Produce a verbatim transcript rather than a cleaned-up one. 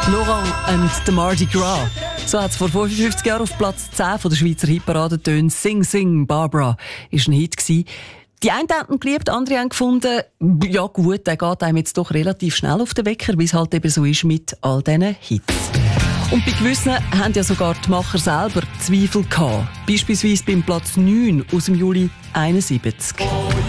Laurent and the Mardi Gras. So hat es vor fünfundfünfzig Jahren auf Platz zehn von der Schweizer Hitparade tönt. Sing Sing Barbara ist ein Hit gewesen. Die einen haben ihn geliebt, andere haben gefunden, ja gut, der geht einem jetzt doch relativ schnell auf den Wecker, wie es halt eben so ist mit all diesen Hits. Und bei gewissen haben ja sogar die Macher selber Zweifel gehabt. Beispielsweise beim Platz neun aus dem Juli einundsiebzig.